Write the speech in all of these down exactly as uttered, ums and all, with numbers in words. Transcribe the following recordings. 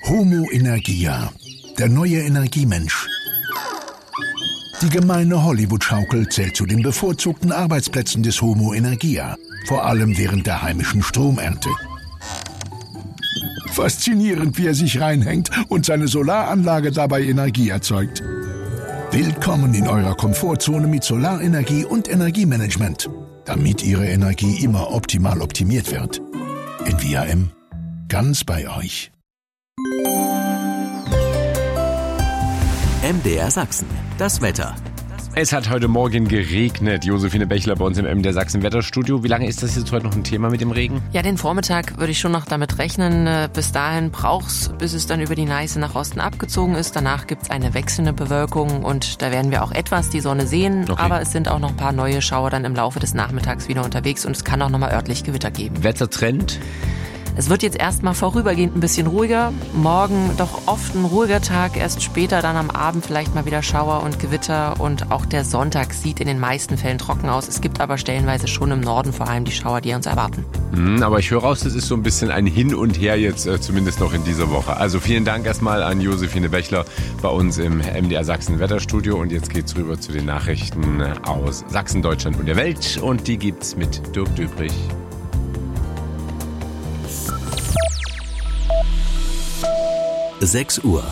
Homo Energia, der neue Energiemensch. Die gemeine Hollywood-Schaukel zählt zu den bevorzugten Arbeitsplätzen des Homo Energia, vor allem während der heimischen Stromernte. Faszinierend, wie er sich reinhängt und seine Solaranlage dabei Energie erzeugt. Willkommen in eurer Komfortzone mit Solarenergie und Energiemanagement, damit Ihre Energie immer optimal optimiert wird. In V R M, ganz bei euch. M D R Sachsen, das Wetter. Es hat heute Morgen geregnet. Josephine Bechler bei uns im M D R Sachsen Wetterstudio. Wie lange ist das jetzt heute noch ein Thema mit dem Regen? Ja, den Vormittag würde ich schon noch damit rechnen. Bis dahin braucht's, bis es dann über die Neiße nach Osten abgezogen ist. Danach gibt's eine wechselnde Bewölkung und da werden wir auch etwas die Sonne sehen. Okay. Aber es sind auch noch ein paar neue Schauer dann im Laufe des Nachmittags wieder unterwegs und es kann auch nochmal örtlich Gewitter geben. Wettertrend? Es wird jetzt erstmal vorübergehend ein bisschen ruhiger. Morgen doch oft ein ruhiger Tag. Erst später dann am Abend vielleicht mal wieder Schauer und Gewitter. Und auch der Sonntag sieht in den meisten Fällen trocken aus. Es gibt aber stellenweise schon im Norden vor allem die Schauer, die uns erwarten. Mhm, aber ich höre raus, das ist so ein bisschen ein Hin und Her jetzt, äh, zumindest noch in dieser Woche. Also vielen Dank erstmal an Josephine Bechler bei uns im M D R Sachsen Wetterstudio. Und jetzt geht's rüber zu den Nachrichten aus Sachsen, Deutschland und der Welt. Und die gibt's mit Dirk Döbrich. sechs Uhr.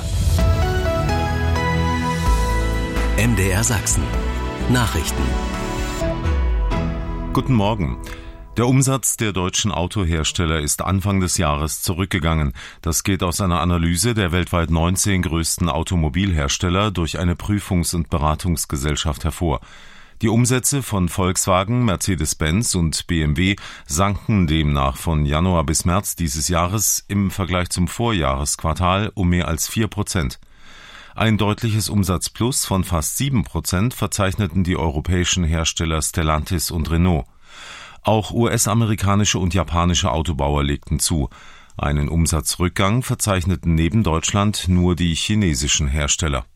M D R Sachsen. Nachrichten. Guten Morgen. Der Umsatz der deutschen Autohersteller ist Anfang des Jahres zurückgegangen. Das geht aus einer Analyse der weltweit neunzehn größten Automobilhersteller durch eine Prüfungs- und Beratungsgesellschaft hervor. Die Umsätze von Volkswagen, Mercedes-Benz und B M W sanken demnach von Januar bis März dieses Jahres im Vergleich zum Vorjahresquartal um mehr als vier Prozent. Ein deutliches Umsatzplus von fast sieben Prozent verzeichneten die europäischen Hersteller Stellantis und Renault. Auch U S-amerikanische und japanische Autobauer legten zu. Einen Umsatzrückgang verzeichneten neben Deutschland nur die chinesischen Hersteller.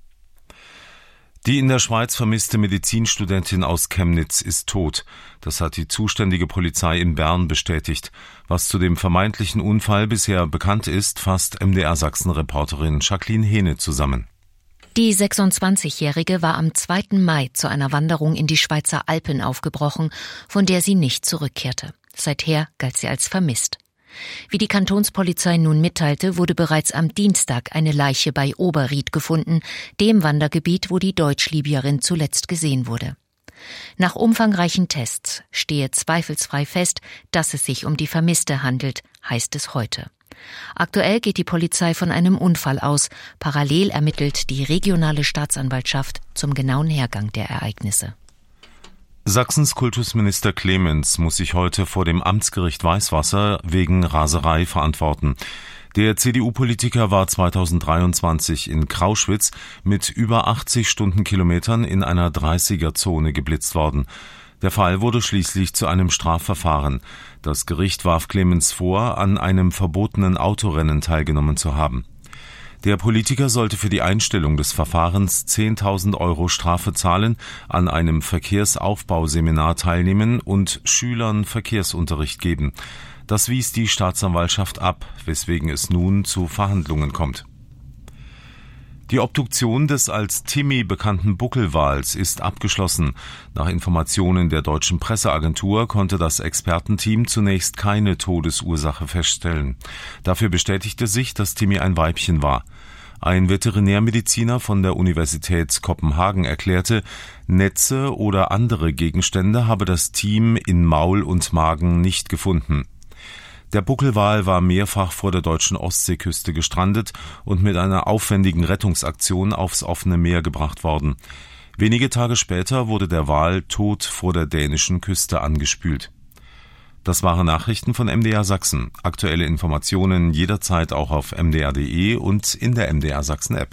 Die in der Schweiz vermisste Medizinstudentin aus Chemnitz ist tot. Das hat die zuständige Polizei in Bern bestätigt. Was zu dem vermeintlichen Unfall bisher bekannt ist, fasst M D R Sachsen-Reporterin Jacqueline Hehne zusammen. Die sechsundzwanzigjährige war am zweiten Mai zu einer Wanderung in die Schweizer Alpen aufgebrochen, von der sie nicht zurückkehrte. Seither galt sie als vermisst. Wie die Kantonspolizei nun mitteilte, wurde bereits am Dienstag eine Leiche bei Oberried gefunden, dem Wandergebiet, wo die Deutsch-Libyerin zuletzt gesehen wurde. Nach umfangreichen Tests stehe zweifelsfrei fest, dass es sich um die Vermisste handelt, heißt es heute. Aktuell geht die Polizei von einem Unfall aus. Parallel ermittelt die regionale Staatsanwaltschaft zum genauen Hergang der Ereignisse. Sachsens Kultusminister Clemens muss sich heute vor dem Amtsgericht Weißwasser wegen Raserei verantworten. Der C D U-Politiker war zweitausenddreiundzwanzig in Krauschwitz mit über achtzig Stundenkilometern in einer dreißiger-Zone geblitzt worden. Der Fall wurde schließlich zu einem Strafverfahren. Das Gericht warf Clemens vor, an einem verbotenen Autorennen teilgenommen zu haben. Der Politiker sollte für die Einstellung des Verfahrens zehntausend Euro Strafe zahlen, an einem Verkehrsaufbauseminar teilnehmen und Schülern Verkehrsunterricht geben. Das wies die Staatsanwaltschaft ab, weswegen es nun zu Verhandlungen kommt. Die Obduktion des als Timmy bekannten Buckelwals ist abgeschlossen. Nach Informationen der deutschen Presseagentur konnte das Expertenteam zunächst keine Todesursache feststellen. Dafür bestätigte sich, dass Timmy ein Weibchen war. Ein Veterinärmediziner von der Universität Kopenhagen erklärte, Netze oder andere Gegenstände habe das Team in Maul und Magen nicht gefunden. Der Buckelwal war mehrfach vor der deutschen Ostseeküste gestrandet und mit einer aufwendigen Rettungsaktion aufs offene Meer gebracht worden. Wenige Tage später wurde der Wal tot vor der dänischen Küste angespült. Das waren Nachrichten von M D R Sachsen. Aktuelle Informationen jederzeit auch auf m d r punkt d e und in der M D R Sachsen App.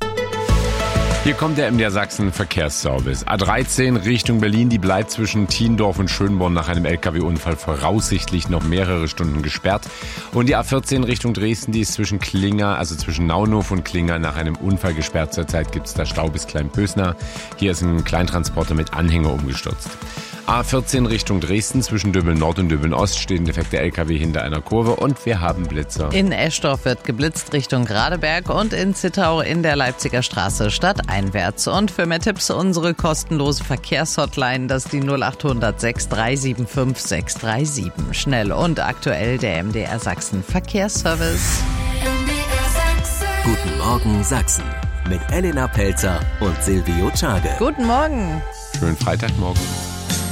Hier kommt der M D R Sachsen Verkehrsservice. A dreizehn Richtung Berlin, die bleibt zwischen Thiendorf und Schönborn nach einem L K W-Unfall voraussichtlich noch mehrere Stunden gesperrt. Und die A vierzehn Richtung Dresden, die ist zwischen Klinger, also zwischen Naunhof und Klinger nach einem Unfall gesperrt. Zurzeit gibt es da Stau bis Kleinpösner. Hier ist ein Kleintransporter mit Anhänger umgestürzt. A vierzehn Richtung Dresden, zwischen Döbeln Nord und Döbeln Ost steht ein defekter L K W hinter einer Kurve und wir haben Blitzer. In Eschdorf wird geblitzt Richtung Radeberg und in Zittau in der Leipziger Straße stadteinwärts. Und für mehr Tipps unsere kostenlose Verkehrshotline, das ist die null achthundert sechs drei sieben fünf sechs drei sieben. Schnell und aktuell der M D R Sachsen Verkehrsservice. Guten Morgen Sachsen mit Elena Pelzer und Silvio Czage. Guten Morgen. Schönen Freitagmorgen.